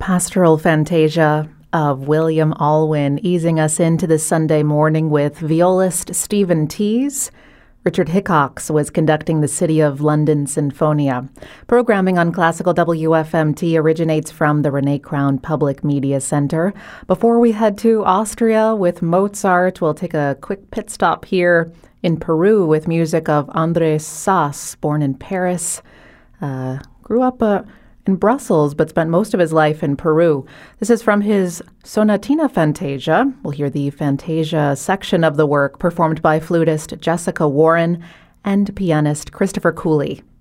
Pastoral Fantasia of William Alwyn, easing us into the Sunday morning with violist Stephen Tees. Richard Hickox was conducting the City of London Sinfonia. Programming on Classical WFMT originates from the Renee Crown Public Media Center. Before we head to Austria with Mozart, we'll take a quick pit stop here in Peru with music of Andrés Saz, born in Paris. Grew up in Brussels, but spent most of his life in Peru. This is from his Sonatina Fantasia. We'll hear the Fantasia section of the work performed by flutist Jessica Warren and pianist Christopher Cooley.